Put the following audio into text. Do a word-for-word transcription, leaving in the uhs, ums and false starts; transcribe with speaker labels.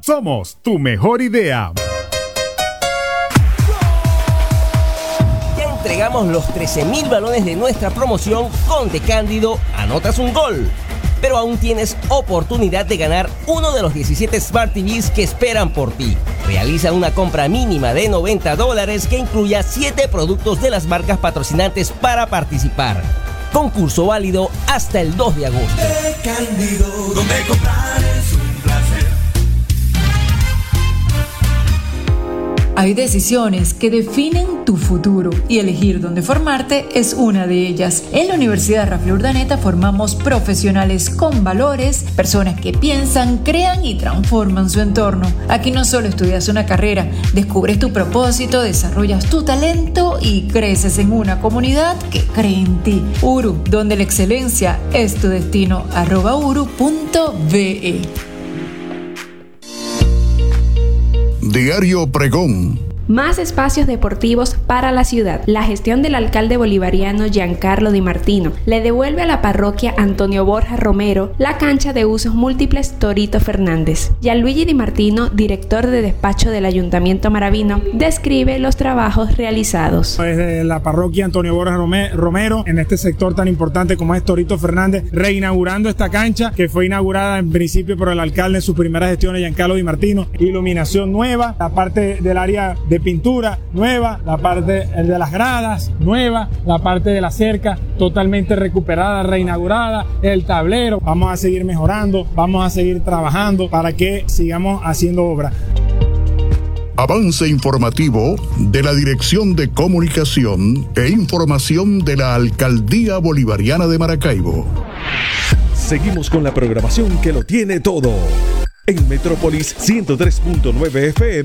Speaker 1: Somos tu mejor idea.
Speaker 2: Ya entregamos los trece mil balones de nuestra promoción Conde Cándido, anotas un gol. Pero aún tienes oportunidad de ganar uno de los diecisiete Smart T Vs que esperan por ti. Realiza una compra mínima de noventa dólares que incluya siete productos de las marcas patrocinantes para participar. Concurso válido hasta el dos de agosto.
Speaker 3: Cándido, donde comprar es un placer.
Speaker 4: Hay decisiones que definen tu futuro y elegir dónde formarte es una de ellas. En la Universidad Rafael Urdaneta formamos profesionales con valores, personas que piensan, crean y transforman su entorno. Aquí no solo estudias una carrera, descubres tu propósito, desarrollas tu talento y creces en una comunidad que cree en ti. U R U, donde la excelencia es tu destino. arroba uru punto ve.
Speaker 5: Diario Pregón.
Speaker 6: Más espacios deportivos para la ciudad. La gestión del alcalde bolivariano Giancarlo Di Martino le devuelve a la parroquia Antonio Borja Romero la cancha de usos múltiples Torito Fernández. Gianluigi Di Martino, director de despacho del Ayuntamiento Maravino, describe los trabajos realizados.
Speaker 7: Desde la parroquia Antonio Borja Romero, en este sector tan importante como es Torito Fernández, reinaugurando esta cancha que fue inaugurada en principio por el alcalde en su primera gestión, Giancarlo Di Martino. Iluminación nueva, la parte del área de de pintura nueva, la parte de las gradas nueva, la parte de la cerca totalmente recuperada, reinaugurada, el tablero. Vamos a seguir mejorando, vamos a seguir trabajando para que sigamos haciendo obra.
Speaker 5: Avance informativo de la Dirección de Comunicación e Información de la Alcaldía Bolivariana de Maracaibo.
Speaker 8: Seguimos con la programación que lo tiene todo. En Metrópolis ciento tres punto nueve F M